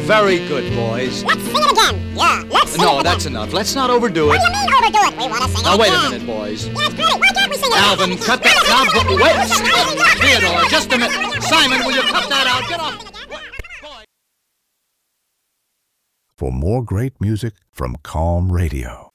Very good, boys. Let's sing it again. Yeah, let's sing it again. No, that's enough. Let's not overdo it. What do you mean overdo it? We want to sing it Now, again. wait a minute, boys. Yeah, it's pretty. Why can't we sing it Alvin, again? cut that. Now, wait. Theodore, just a minute. Simon, will you cut that out? Get off. For more great music from Calm Radio.